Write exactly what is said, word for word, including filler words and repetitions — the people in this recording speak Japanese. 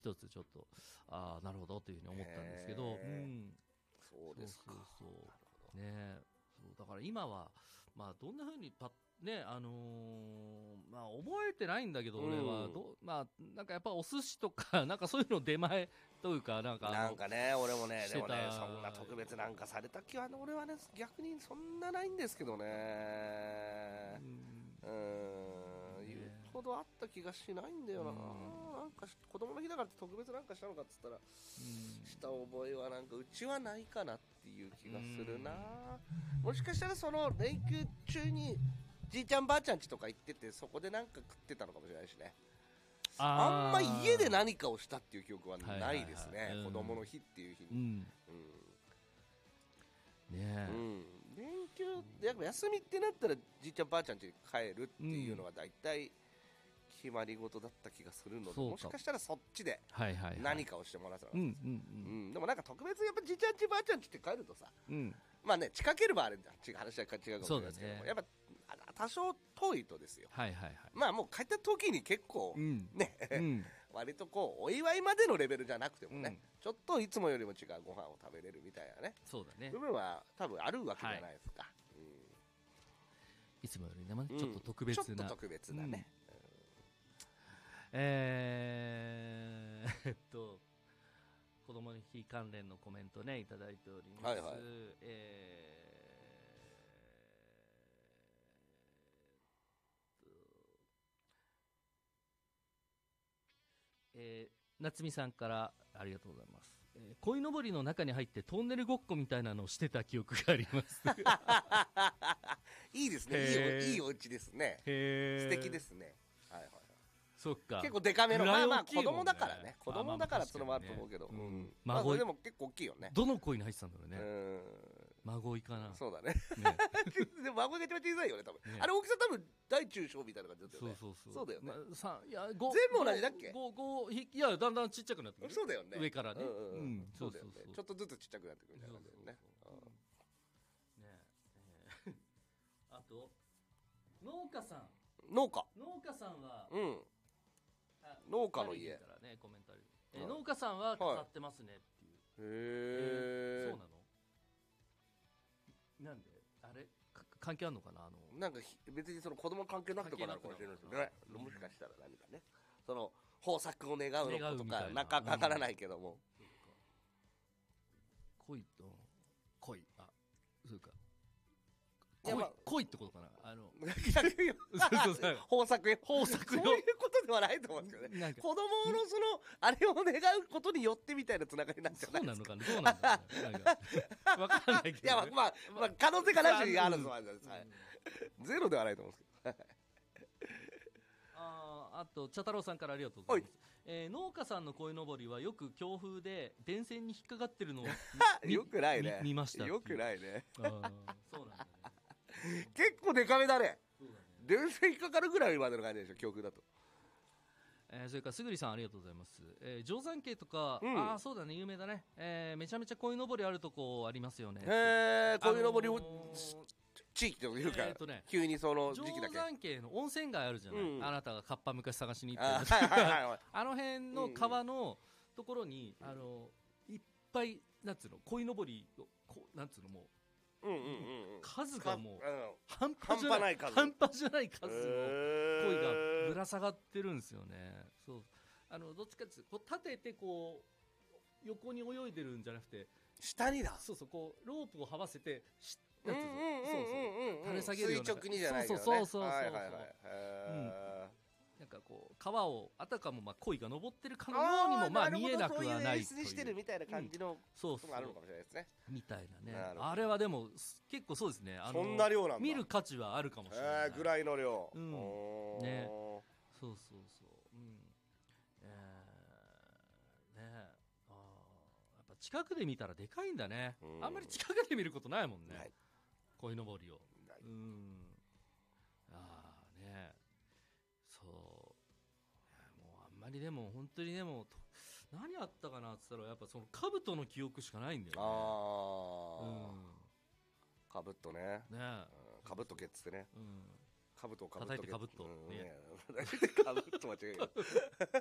一つちょっとああなるほどというふうに思ったんですけど、うん、 そうですか。 そうそうそうね、そうだから今はまあどんなふうにパッねあのー、まあ覚えてないんだけど、俺はど、まあなんかやっぱお寿司とかなんかそういうの出前というかなんかなんかね、俺もね、でもね、そんな特別なんかされた気は俺はね逆にそんなないんですけどね。うん、言うほどあった気がしないんだよな。なんか子供の日だからって特別なんかしたのかっつったら、した覚えはなんかうちはないかなっていう気がするな。もしかしたらその連休中にじいちゃんばあちゃん家とか行っててそこでなんか食ってたのかもしれないしね。あんま家で何かをしたっていう記憶はないですね、はいはいはい、子供の日っていう日に、うんうんねうん、連休やっぱ休みってなったらじいちゃんばあちゃん家に帰るっていうのが大体決まり事だった気がするので、もしかしたらそっちで何かをしてもらったのかな。でもなんか特別やっぱじいちゃん家ばあちゃん家って帰るとさ、うんまあね、近ければあれだ違う話は違うかもしれないですけども、ね、やっぱ多少遠いとですよ、はいはいはい、まあもう帰った時に結構、うん、ね、うん、割とこうお祝いまでのレベルじゃなくてもね、うん、ちょっといつもよりも違うご飯を食べれるみたいなね、そうだね部分は多分あるわけじゃないですか、はいうん、いつもよりね、ちょっと特別な、うん、ちょっと特別なね、うんうん、えー、っと子供の日関連のコメントねいただいております、はいはいえーえー、夏美さんからありがとうございます、えー、鯉のぼりの中に入ってトンネルごっこみたいなのをしてた記憶がありますいいですね、いいお、いいお家ですね、素敵ですね、はいはい、そっか結構デカめの、ね、まあまあ子供だからね子供だからってのもあると思うけど、まあまあねうん、まあそれでも結構大きいよね。どの鯉に入ってたんだろうね。うん孫いかな。そうだね。ねでも孫が一番小さいよね多分。ね、あれ大きさ多分大中小みたいな感じだったよね。そうそうそう。そうだよね。まあ、さいや全部同じだっけ？ごごいやだんだんちっちゃくなってくる。そうだよね。上からね。うんうんうん。そうだよね。ちょっとずつちっちゃくなってくるみたいな感じだよね。ねえ。あと農家さん。農家。農家さんは。うん。農家の家、ね、コメントある、えーはい、農家さんは飾ってますねっていう、はい、へー、えー、そうなのなんであれ関係あるのかなあのなんか別にその子供関係なくてもなるかもしれないですよね、うん、もしかしたら何かねその豊作を願うのとかなんかわからないけども、うん、恋と恋あそうか恋、まあ、恋ってことかなあの豊作よ豊作よそういうことではないと思うんですけどね子供のそのあれを願うことによってみたいなつながりなんじゃないですか。そうなのかなどうなんだろうね分かんないけど、ね、いやまあ、まあ、まあ可能性がなしにあるのはあるんです、はい、ゼロではないと思うんですけどあ, あと茶太郎さんからありがとうございます、えー、農家さんの鯉のぼりはよく強風で電線に引っかかってるのをよくないね 見, 見ましたよくないねあそうなんだね結構デカめだね。電線引っかかるぐらいまでの感じでしょ強風だと、えー、それからすぐりさんありがとうございます、えー、定山渓とか、うん、あそうだね有名だね、えー、めちゃめちゃ鯉のぼりあるとこありますよね。へえ鯉のぼりを、あのー、地域というか、えーとね、急にその時期だけ定山渓の温泉街あるじゃない、うん、あなたがカッパ昔探しに行ってる あ, あの辺の川のところに、うん、あのいっぱいなんつうの鯉のぼりこなんつうのもううんうんうんうん、数がもう半端じゃない数半端じゃない数の鯉がぶら下がってるんですよね。そうあのどっちかっていうとこう立ててこう横に泳いでるんじゃなくて下にだそうそうこうロープをはわせてしなんていうのそうそう垂れ下げるような垂直にじゃないけどねそうそうそうそうそう、はいはいはい、うんなんかこう川をあたかもまあ鯉が登ってるかのようにもまあ見えなくはないという演出してるみたいな感じのこともあるのかもしれないですね、うん、みたいなねあれはでも結構そうですねあのそんな量なんだ見る価値はあるかもしれない、えー、ぐらいの量、うんね、そうそうそう、うんえー、ねあやっぱ近くで見たらでかいんだね、うん、あんまり近くで見ることないもんね鯉のぼりをうんああねそうもうあんまりでも本当にでも何あったかなって言ったらやっぱその兜の記憶しかないんだよね。ああ、うん、兜ね。ね、兜蹴っつってね。うん、兜をかぶっとけ。叩いてかぶっと。うん、ね。叩いてかぶっと間違えよ。